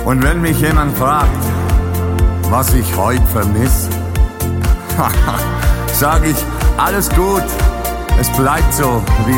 Und wenn mich jemand fragt, was ich heute vermisse, sag ich, alles gut, es bleibt so, wie